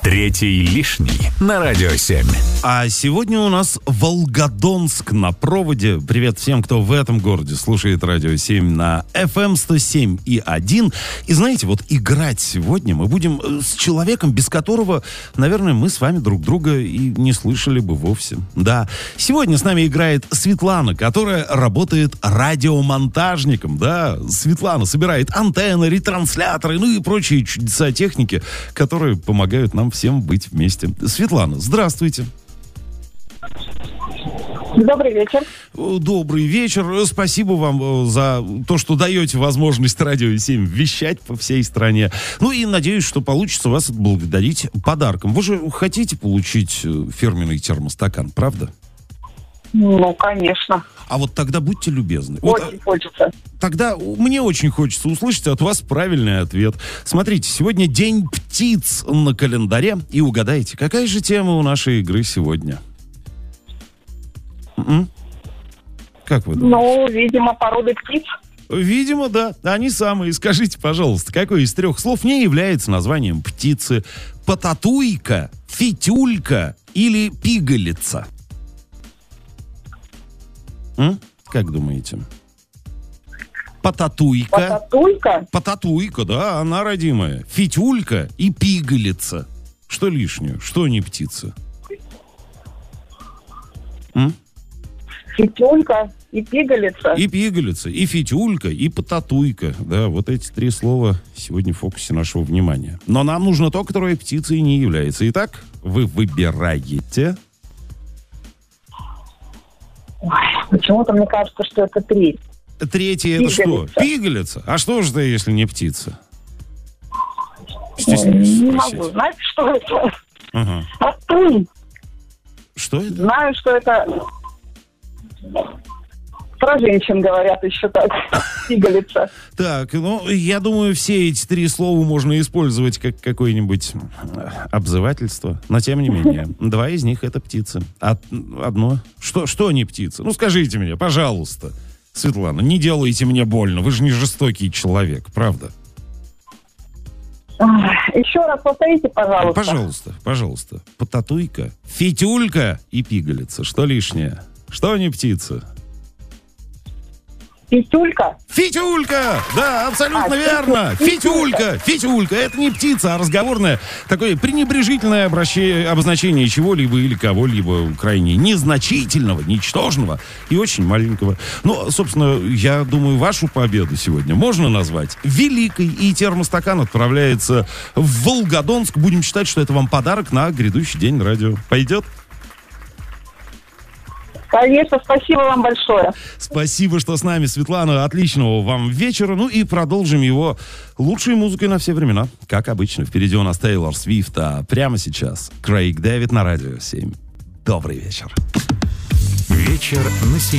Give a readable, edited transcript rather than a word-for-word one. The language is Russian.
Третий лишний на Радио 7. А сегодня у нас Волгодонск на проводе. Привет всем, кто в этом городе слушает Радио 7 на FM 107,1. И знаете, вот играть сегодня мы будем с человеком, без которого, наверное, мы с вами друг друга и не слышали бы вовсе. Да, сегодня с нами играет Светлана, которая работает радиомонтажником. Да, Светлана собирает антенны, ретрансляторы, ну и прочие чудеса техники, которые помогают нам всем быть вместе. Светлана, здравствуйте. Добрый вечер. Добрый вечер. Спасибо вам за то, что даете возможность Радио 7 вещать по всей стране. Ну и надеюсь, что получится вас отблагодарить подарком. Вы же хотите получить фирменный термостакан, правда? Ну, конечно. А вот тогда будьте любезны. Очень хочется. Тогда мне очень хочется услышать от вас правильный ответ. Смотрите, сегодня День птиц на календаре. И угадайте, какая же тема у нашей игры сегодня? Как вы думаете? Ну, видимо, породы птиц. Видимо, да. Они самые. Скажите, пожалуйста, какое из трех слов не является названием птицы? Потатуйка, фитюлька или пигалица? Как думаете? Потатуйка. Потатуйка? Потатуйка, да, она родимая. Фитюлька и пигалица. Что лишнее? Что не птица? Фитюлька и пигалица. И пигалица, и фитюлька, и потатуйка. Да, вот эти три слова сегодня в фокусе нашего внимания. Но нам нужно то, которое птицей не является. Итак, вы выбираете... Ой, почему-то мне кажется, что это три. Третье это что? Пигалица. А что же это, если не птица? Не могу. Знаете, что это? Ага. Атунь. Что это? Знаю, что это... Про женщин говорят еще так. Пигалица. Так, ну, я думаю, все эти три слова можно использовать как какое-нибудь обзывательство. Но, тем не менее, два из них это птицы. Одно... Что не птица? Ну, скажите мне, пожалуйста. Светлана, не делайте мне больно. Вы же не жестокий человек, правда? Еще раз повторите, пожалуйста. Пожалуйста. Потатуйка, фитюлька и пигалица. Что лишнее? Что не птица? Фитюлька? Фитюлька! Да, абсолютно верно. Фитюлька! Фитюлька. Это не птица, а разговорное, такое пренебрежительное обозначение чего-либо или кого-либо крайне незначительного, ничтожного и очень маленького. Ну, собственно, я думаю, вашу победу сегодня можно назвать великой. И термостакан отправляется в Волгодонск. Будем считать, что это вам подарок на грядущий день радио. Пойдет? Конечно, спасибо вам большое. Спасибо, что с нами, Светлана. Отличного вам вечера. Ну и продолжим его лучшей музыкой на все времена. Как обычно, впереди у нас Тейлор Свифт, а прямо сейчас Крейг Дэвид на Радио 7. Добрый вечер. Вечер на 7.